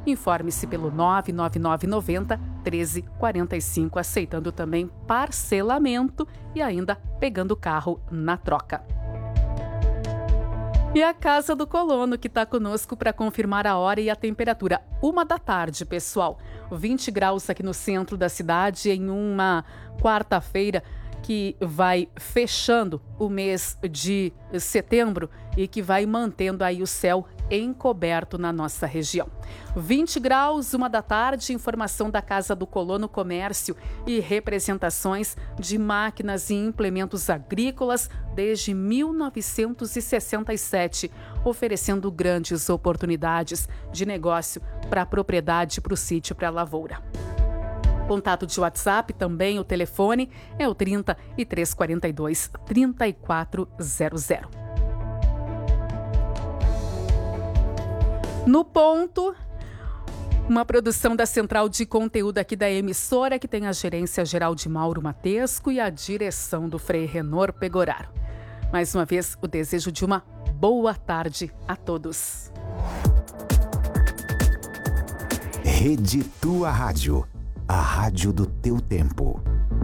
Informe-se pelo 99990 1345, aceitando também parcelamento e ainda pegando o carro na troca. E a Casa do Colono, que está conosco para confirmar a hora e a temperatura. 1h da tarde, pessoal. 20 graus aqui no centro da cidade em uma quarta-feira que vai fechando o mês de setembro e que vai mantendo aí o céu encoberto na nossa região. 20 graus, 1h da tarde, informação da Casa do Colono, comércio e representações de máquinas e implementos agrícolas desde 1967, oferecendo grandes oportunidades de negócio para a propriedade, para o sítio, para a lavoura. Contato de WhatsApp, também o telefone é o 30 e 342 3400. No ponto, uma produção da Central de Conteúdo aqui da emissora, que tem a gerência geral de Mauro Matesco e a direção do Frei Renor Pegoraro. Mais uma vez, o desejo de uma boa tarde a todos. Rede Tua Rádio, a rádio do teu tempo.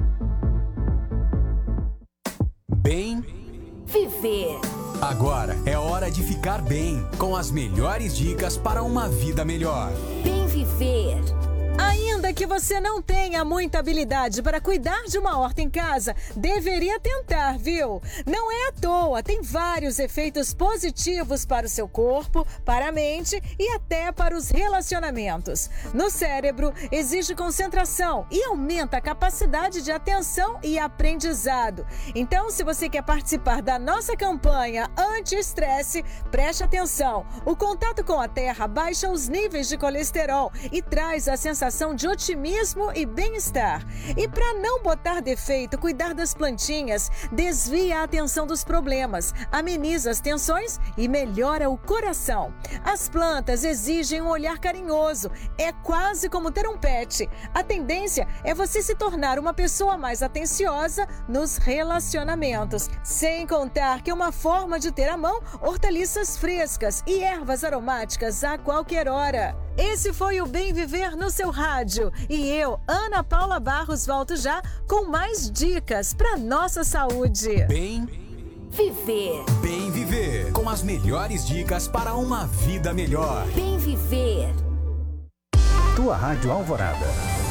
Bem viver. Agora é hora de ficar bem, com as melhores dicas para uma vida melhor. Bem viver. Ainda que você não tenha muita habilidade para cuidar de uma horta em casa, deveria tentar, viu? Não é à toa, tem vários efeitos positivos para o seu corpo, para a mente e até para os relacionamentos. No cérebro, exige concentração e aumenta a capacidade de atenção e aprendizado. Então, se você quer participar da nossa campanha anti-estresse, preste atenção. O contato com a terra baixa os níveis de colesterol e traz a sensação de otimismo e bem-estar. E para não botar defeito, cuidar das plantinhas desvia a atenção dos problemas, ameniza as tensões e melhora o coração. As plantas exigem um olhar carinhoso, é quase como ter um pet. A tendência é você se tornar uma pessoa mais atenciosa nos relacionamentos. Sem contar que é uma forma de ter à mão hortaliças frescas e ervas aromáticas a qualquer hora. Esse foi o Bem Viver no seu rádio. E eu, Ana Paula Barros, volto já com mais dicas para nossa saúde. Bem viver. Bem viver, com as melhores dicas para uma vida melhor. Bem viver. Tua Rádio Alvorada,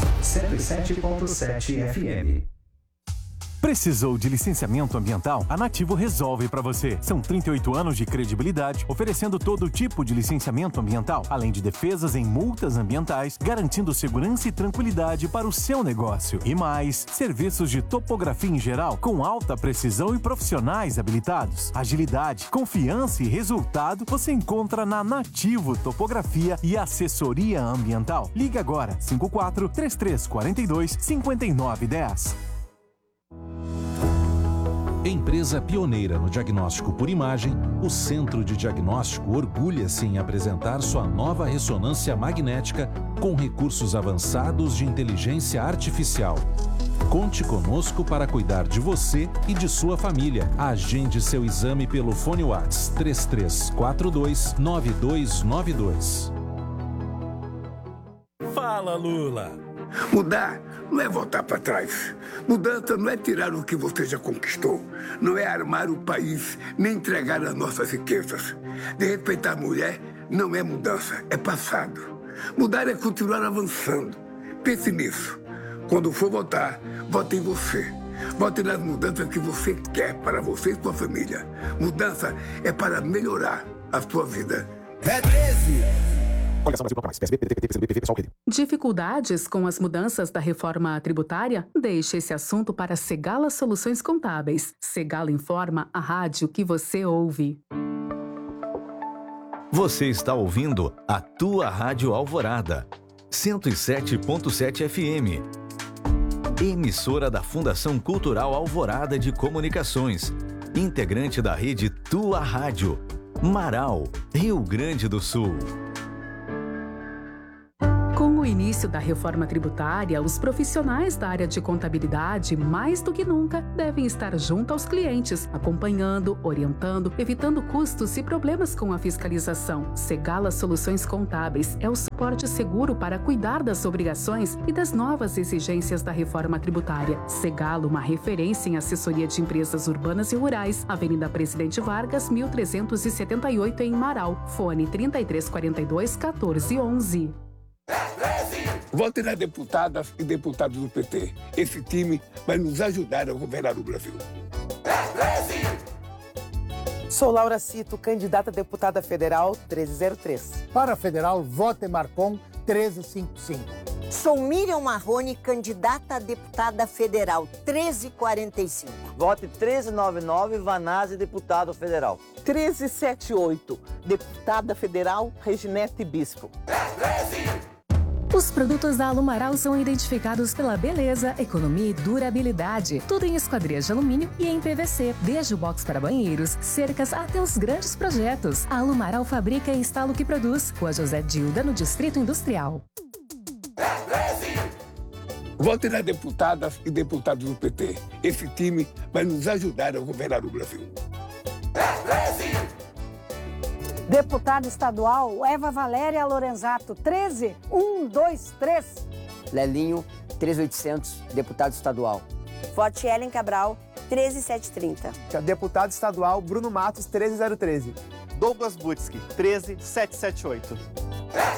107.7 FM. Precisou de licenciamento ambiental? A Nativo resolve para você. São 38 anos de credibilidade, oferecendo todo tipo de licenciamento ambiental, além de defesas em multas ambientais, garantindo segurança e tranquilidade para o seu negócio. E mais, serviços de topografia em geral, com alta precisão e profissionais habilitados. Agilidade, confiança e resultado você encontra na Nativo Topografia e Assessoria Ambiental. Ligue agora, 54 3342 5910. Empresa pioneira no diagnóstico por imagem, o Centro de Diagnóstico orgulha-se em apresentar sua nova ressonância magnética com recursos avançados de inteligência artificial. Conte conosco para cuidar de você e de sua família. Agende seu exame pelo fone WhatsApp 3342 9292. Fala, Lula! Mudar não é voltar para trás. Mudança não é tirar o que você já conquistou. Não é armar o país, nem entregar as nossas riquezas. De respeitar a mulher não é mudança, é passado. Mudar é continuar avançando. Pense nisso. Quando for votar, vote em você. Vote nas mudanças que você quer para você e sua família. Mudança é para melhorar a sua vida. É 13! Dificuldades com as mudanças da reforma tributária? Deixe esse assunto para Segala Soluções Contábeis. Segala Informa, a rádio que você ouve. Você está ouvindo a Tua Rádio Alvorada, 107.7 FM. Emissora da Fundação Cultural Alvorada de Comunicações. Integrante da rede Tua Rádio. Marau, Rio Grande do Sul. Com o início da reforma tributária, os profissionais da área de contabilidade, mais do que nunca, devem estar junto aos clientes, acompanhando, orientando, evitando custos e problemas com a fiscalização. Segala Soluções Contábeis é o suporte seguro para cuidar das obrigações e das novas exigências da reforma tributária. Segala, uma referência em assessoria de empresas urbanas e rurais, Avenida Presidente Vargas, 1378 em Marau. Fone 3342-1411. Vote nas deputadas e deputados do PT. Esse time vai nos ajudar a governar o Brasil. Sou Laura Cito, candidata a deputada federal 1303. Para a federal, vote Marcon 1355. Sou Miriam Marrone, candidata a deputada federal 1345. Vote 1399, Vanazzi, deputado federal. 1378, deputada federal Reginete Bispo. Os produtos da Alumaral são identificados pela beleza, economia e durabilidade. Tudo em esquadrias de alumínio e em PVC. Desde o box para banheiros, cercas até os grandes projetos. A Alumaral fabrica e instala o que produz. Rua José Dilda, no Distrito Industrial. Vote nas deputadas e deputados do PT. Esse time vai nos ajudar a governar o Brasil. Deputada estadual Eva Valéria Lorenzato, 13123. Lelinho, 13800, deputado estadual. Vote Ellen Cabral, 13730. Deputado estadual Bruno Matos, 13013. Douglas Butski, 13778.